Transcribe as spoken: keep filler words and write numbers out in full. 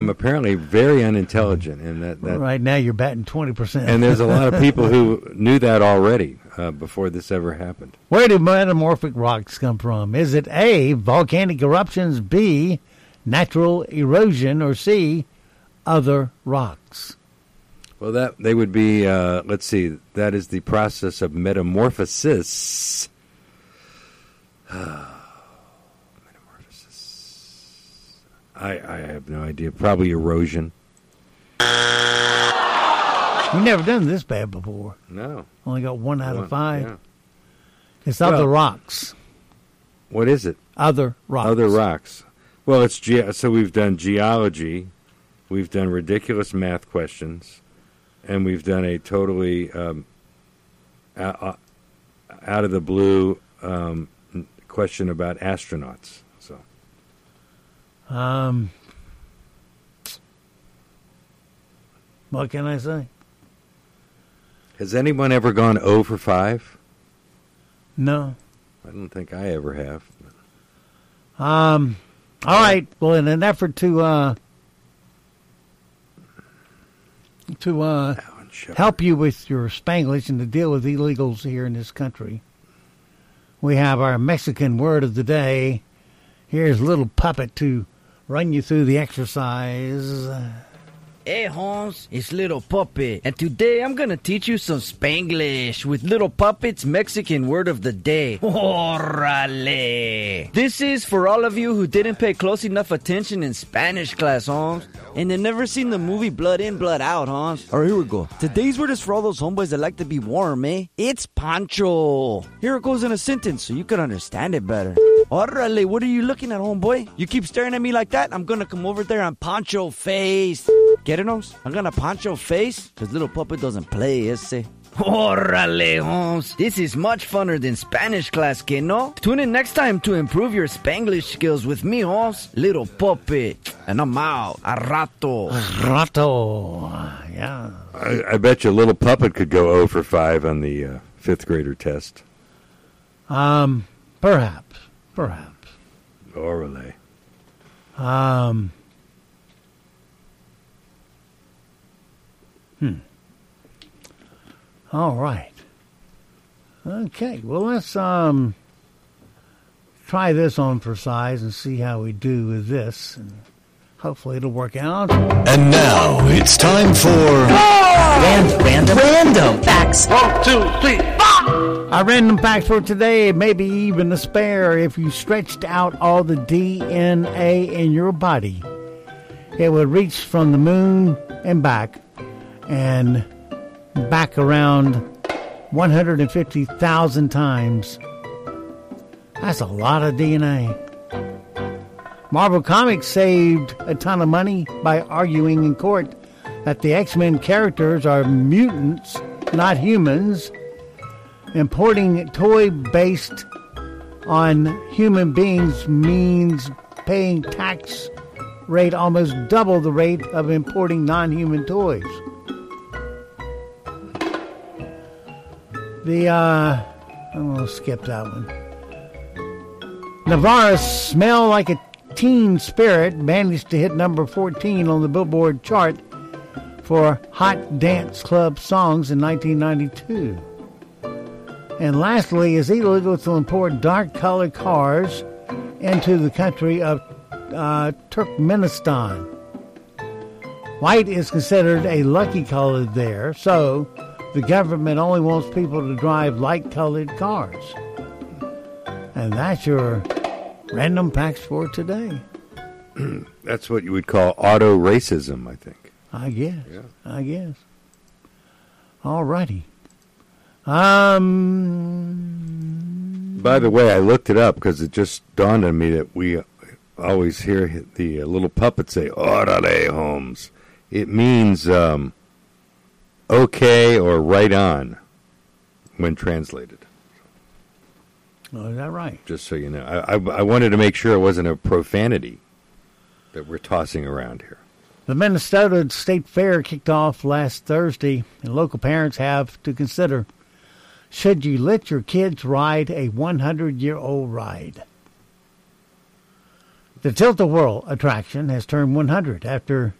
I'm apparently very unintelligent, and that, that right now you're batting twenty percent. And there's a lot of people who knew that already uh, before this ever happened. Where do metamorphic rocks come from? Is it A, volcanic eruptions, B, natural erosion, or C, other rocks? Well, that they would be, uh, let's see, that is the process of metamorphosis. I, I have no idea. Probably erosion. You've never done this bad before. No. Only got one out One, of five. Yeah. It's other well, rocks. What is it? Other rocks. Other rocks. Well, it's ge- so we've done geology, we've done ridiculous math questions, and we've done a totally um, out, out of the blue um, question about astronauts. Um, what can I say? Has anyone ever gone oh for five? No. I don't think I ever have. Um, all right. Well, in an effort to uh, to uh, help you with your Spanglish and to deal with illegals here in this country, we have our Mexican word of the day. Here's a little puppet to run you through the exercise. Hey, Holmes, it's Little Puppet, and today I'm gonna teach you some Spanglish with Little Puppet's Mexican word of the day. Órale! This is for all of you who didn't pay close enough attention in Spanish class, Holmes, and they've never seen the movie Blood In, Blood Out, Holmes. Alright, here we go. Today's word is for all those homeboys that like to be warm, eh? It's poncho. Here it goes in a sentence so you can understand it better. Órale, what are you looking at, homeboy? You keep staring at me like that, I'm gonna come over there and poncho face. Get it, Holmes? I'm gonna poncho face? Because Little Puppet doesn't play, ese. Órale, Holmes. This is much funner than Spanish class, que no? Tune in next time to improve your Spanglish skills with me, Holmes, Little Puppet. And I'm out. A rato. A rato. Yeah. I, I bet you Little Puppet could go oh for five on the uh, fifth grader test. Um, perhaps. Perhaps. Orale. Um. Hmm. All right. Okay. Well, let's um try this on for size and see how we do with this, and hopefully it'll work out. And now it's time for random, random, random facts. One, two, three, four. Our random facts for today, maybe even a spare. If you stretched out all the D N A in your body, it would reach from the moon and back, and back around one hundred fifty thousand times. That's a lot of D N A. Marvel Comics saved a ton of money by arguing in court that the X-Men characters are mutants, not humans. Importing toy based on human beings means paying tax rate almost double the rate of importing non-human toys. The, uh, I'm going to skip that one. Navarra's Smell Like a Teen Spirit managed to hit number fourteen on the Billboard chart for Hot Dance Club songs in nineteen ninety-two. And lastly, it's illegal to import dark-colored cars into the country of uh, Turkmenistan. White is considered a lucky color there, so the government only wants people to drive light-colored cars. And that's your random facts for today. That's what you would call auto racism, I think. I guess. Yeah. I guess. All righty. Um. By the way, I looked it up because it just dawned on me that we always hear the uh, little puppet say, "Orale, Holmes." It means um, okay or right on when translated. Oh, is that right? Just so you know. I, I, I wanted to make sure it wasn't a profanity that we're tossing around here. The Minnesota State Fair kicked off last Thursday, and local parents have to consider, should you let your kids ride a hundred-year-old ride? The Tilt-A-Whirl attraction has turned one hundred after